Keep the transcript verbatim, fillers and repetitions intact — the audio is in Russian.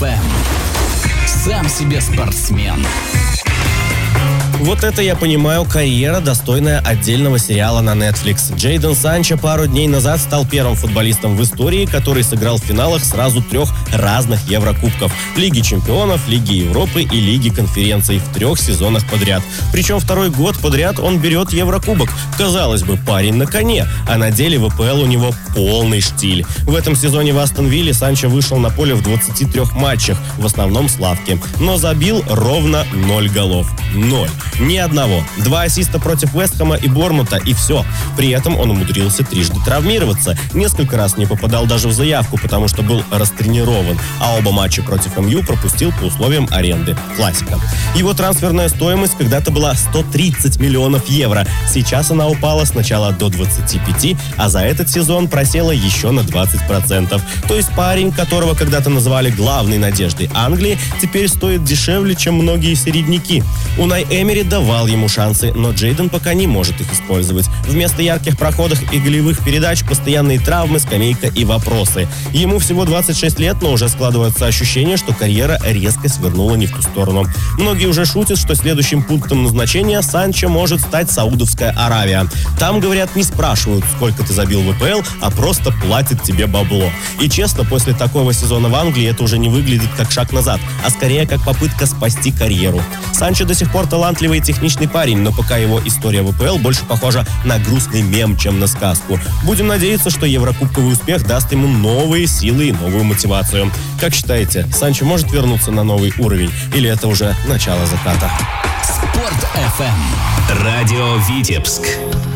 эф эм. Сам себе спортсмен. Вот это, я понимаю, карьера, достойная отдельного сериала на Netflix. Джейден Санчо пару дней назад стал первым футболистом в истории, который сыграл в финалах сразу трех разных Еврокубков. Лиги чемпионов, Лиги Европы и Лиги конференций в трех сезонах подряд. Причем второй год подряд он берет Еврокубок. Казалось бы, парень на коне, а на деле в ВПЛ у него полный штиль. В этом сезоне в Астон Вилле Санчо вышел на поле в двадцати трёх матчах, в основном славки, но забил ровно ноль голов. Ноль. Ни одного. Два ассиста против Вестхэма и Борнмута, и все. При этом он умудрился трижды травмироваться. Несколько раз не попадал даже в заявку, потому что был растренирован. А оба матча против эм ю пропустил по условиям аренды. Классика. Его трансферная стоимость когда-то была сто тридцать миллионов евро. Сейчас она упала сначала до двадцати пяти, а за этот сезон просела еще на двадцать процентов. То есть парень, которого когда-то называли главной надеждой Англии, теперь стоит дешевле, чем многие середняки. Унай Эмери давал ему шансы, но Джейден пока не может их использовать. Вместо ярких проходов и голевых передач постоянные травмы, скамейка и вопросы. Ему всего двадцать шесть лет, но уже складывается ощущение, что карьера резко свернула не в ту сторону. Многие уже шутят, что следующим пунктом назначения Санчо может стать Саудовская Аравия. Там, говорят, не спрашивают, сколько ты забил в ВПЛ, а просто платят тебе бабло. И честно, после такого сезона в Англии это уже не выглядит как шаг назад, а скорее как попытка спасти карьеру. Санчо до сих пор талантливый и техничный парень, но пока его история в ВПЛ больше похожа на грустный мем, чем на сказку. Будем надеяться, что еврокубковый успех даст ему новые силы и новую мотивацию. Как считаете, Санчо может вернуться на новый уровень? Или это уже начало заката? Спорт эф эм. Радио Витебск.